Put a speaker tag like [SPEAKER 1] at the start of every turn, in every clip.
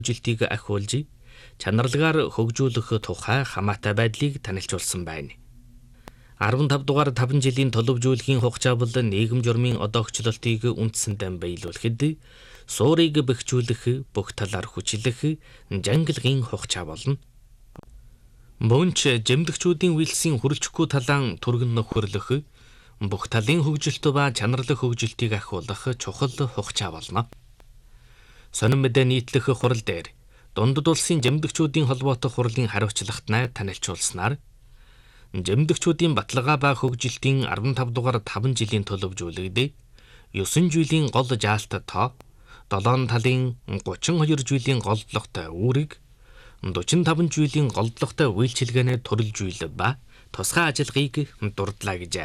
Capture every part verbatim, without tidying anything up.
[SPEAKER 1] жилтийг ахиулж, чанарлагаар хөгжүүлэх тухай хамаатай байдлыг танилцуулсан байна. арван тав дугаар таван жилийн төлөвлөжүүлэхийн хугацаа бол нийгэм журмын одоогчлолтыг үндсэндээ биелүүлэхэд суурийг бэхжүүлэх, бүх талаар хүчлэх, жангилгын хугацаа болно. Мөн ч жимдэгчүүдийн үйлсийн хүрэлцэхгүй талаан түргэн нөхөрлөх, бүх талын хөгжилт ба чанарлах хөгжилтийг ахиулах чухал хугацаа болно. Сонин мэдээ нийтлэх хурал дээр дундад улсын жимдэгчүүдийн холбоотой хурлын хариуцлагатнаа танилцуулснаар жимдэгчүүдийн баталгаа ба хөгжилтийн арван тав дугаар таван жилийн төлөвлөжүүлэгд есөн жилийн гол жаалт тоо, долоон талын гучин хоёр жилийн голдлоготой үүрэг, дөрвөн таван жилийн голдлоготой үйлчилгээний төрөл жил ба тусгай ажиллагааг дурдлаа гэжээ.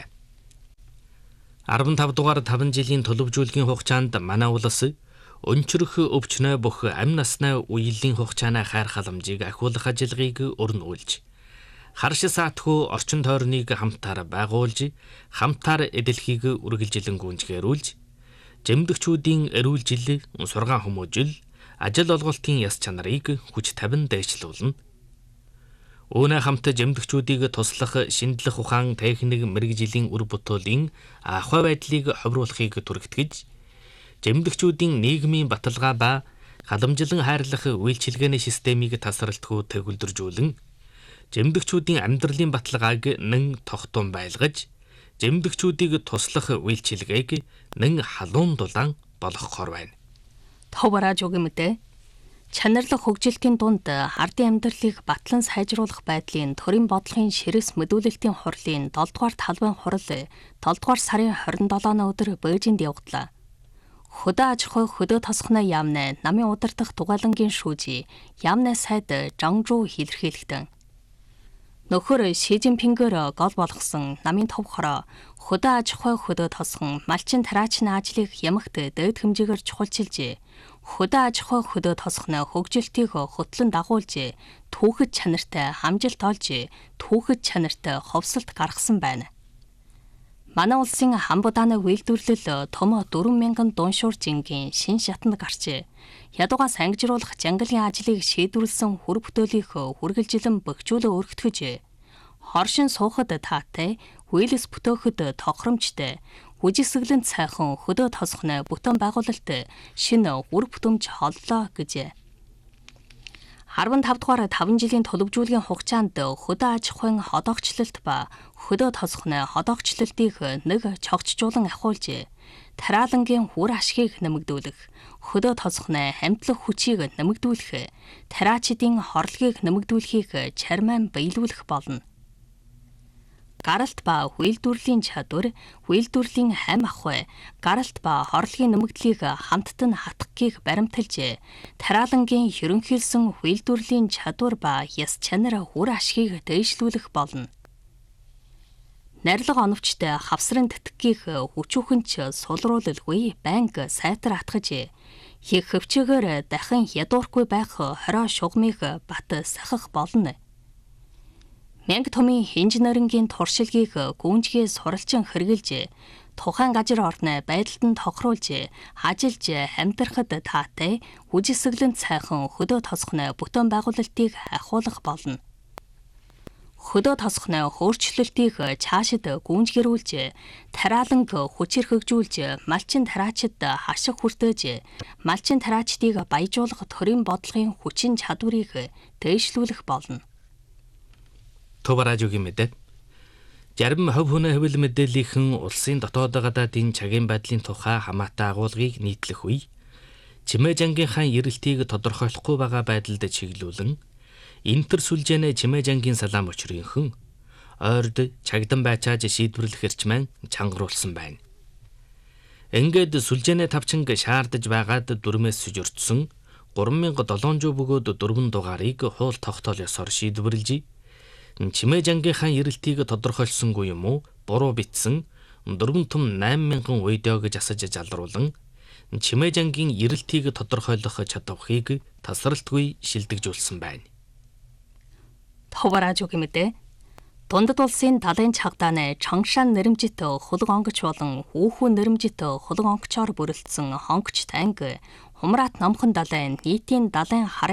[SPEAKER 1] арван тав дугаар таван жилийн төлөвлөжүүлэхийн хугацаанд манай улс өнчрөх өвчнөө бүх амь насны үеийн хугацааны хайр халамжийг ахиулах ажиллагааг өрнүүлж, харш саатгүй орчин тойрныг хамтаар байгуулж, хамтаар эдэлхийг үргэлжилэн гүнзгийрүүлж, жимдэгчүүдийн эрүүл жил, сургаан хүмүүжил, ажил олголтын яс чанарыг хүч тавин дээшлүүлнэ. Үүнээ хамт жимдэгчүүдийг туслах шинжлэх ухаан техник мэргэжлийн үр бүтээлийн ахуй байдлыг ховруулахыг түргэтгэж, жимдэгчүүдийн нийгмийн баталгаа ба халамжлан хайрлах үйлчилгээний системийг тасралтгүй төгөлдржүүлэн, жимдэгчүүдийн амьдралын баталгааг нэн тогтун байлгаж, жимдэгчүүдийг туслах үйлчилгээг нэн халуун дулаан болгохоор байна.
[SPEAKER 2] Товараж өгмөдөө чанарлах хөгжилтийн дунд ардын амьдралыг батлан сайжруулах байдлын төрийн бодлогын ширэс мэдүүлэлтийн хурлын долоо дугаар талбайн хурал долоо дугаар сарын хорин долооны өдөр Бээжинд явагдлаа. Хөдөө аж ахуй хөдөө тосгоны яамны намын удирдах дугаалангийн шүүжи яамны сайд Жангжуу илэрхийлэгдэн. Нөхөр Ши Жинпингээр гол болгосон намын төв хороо хөдөө аж ахуй хөдөө тосгон малчин тараачны ажлыг ямагт дээд хэмжээгээр чухалчилж, хөдөө аж ахуй хөдөө тосгоны хөгжилтийг хөтлөн дагуулж, түүхэд чанартай хамжилт олж, түүхэд чанартай ховсолт гаргасан байна. Манай улсын хамбудааны үйлдвэрлэл том дөрвөн мянган дууншуур жингийн шин шатанд гарч, ядуугаас ангижруулах жангалын ажлыг шийдвэрлсэн хүр бүтээлийг хүргэлжилэн бөхжүүлэн өргөтгөж, хоршин суухад таатай, хүйлэс бүтөөхөд тохиромжтой, үжигсэглэн цайхан хөдөө тосгоны бүтээн байгуулалт шинэ үр бүтэмж холлоо гэж. арван тав дугаар таван жилийн төлөвлөжүүлгийн хугацаанд хөдөө аж ахуйн ходоогчлолт ба хөдөө тосгоны ходоогчлолтыг нэг чогцжуулан ахиулж, тариалангийн хүр ашгийг нэмэгдүүлэх, хөдөө тосгоны хамтлах хүчийг нэмэгдүүлэх, тариачдын хорлогийг нэмэгдүүлэхийг чармайн биелүүлэх болно. Гаралт ба үйлдвэрлэлийн чадвар, үйлдвэрлэлийн хам ахуй, гаралт ба хорлогийн нэмэгдлийг хамттан хатгахыг баримталж, тариалангийн ерөнхийлсөн үйлдвэрлэлийн чадвар ба яс чанар хүр ашгийг дээшлүүлэх болно. Нарилга оновчтой хавсрын тэтгэхийг хүчүүхэнч сулруулалгүй банк сайтар атгаж, их хөвчөөгөр дахин ядуургүй байх хороо шугамыг бат сахах болно. Мянга томын инженерингийн туршилгийг гүнжгий суралцсан хэрэгжилж, тухайн газар орны байдалд нь тохируулж, ажиллаж амьдрахад таатай, үжигсэглэн цайхан хөдөө тосгоны бүтээн байгуулалтыг ахиулах болно. Хөдөө тосгоны хөөрчлөлтийг цаашид гүнжгэрүүлж, тариаланг хүчээр хөгжүүлж, малчин тараачид хашиг хүртээж, малчин тараачдыг баяжуулах төрийн бодлогын хүчин чадварыг дээшлүүлэх болно.
[SPEAKER 1] Товараж өгмөдөө зарим хувь хүний хэвлэл мэдээллийнхэн улсын дотоод гадаадын цагийн байдлын тухай хамаатай агуулгыг нийтлэх үе, чимээ жангийнхаа эрэлтийг тодорхойлохгүй байгаа байдалд чиглүүлэн, энтер сүлжээнэ чимээ жангийн салаам өчрийнхэн ойрд чагдан байцааж шийдвэрлэх эрчмэн чангаруулсан байна. Ингээд сүлжээнэ тавчинг шаардаж байгаад дүрмээс сүжөртсөн гурван мянга долоонжуу бөгөөд дөрвөн дугаарыг хуул тогтоол ёсоор шийдвэрлэж, чимээ жангийнхаа эрэлтийг тодорхойлсонгүй юм уу буруу битсэн дөрвөн том найман мянган видео гэж асаж залруулан чимээ жангийн эрэлтийг тодорхойлох чадварыг тасралтгүй шилдэгжүүлсэн байна.
[SPEAKER 2] Товараж өгмөдөө дундад улсын далайн чагдааны Чонгшан нэрэмжит хулаг онгоч болон Хүүхүү нэрэмжит хулаг онгочоор бүрэлдсэн хонгоч танги Хумраат номхон далайн нийтийн далайн хараа